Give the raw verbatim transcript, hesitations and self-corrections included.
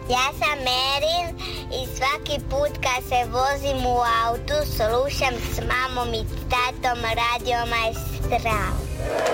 Ja sam Merin i svaki put kad se vozim u autu slušam s mamom i tatom Radio Maestral.